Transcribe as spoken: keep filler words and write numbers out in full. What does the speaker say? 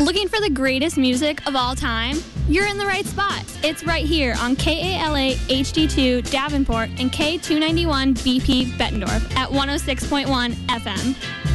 Looking for the greatest music of all time? You're in the right spot. It's right here on K A L A H D two Davenport and K two ninety-one B P Bettendorf at one oh six point one F M.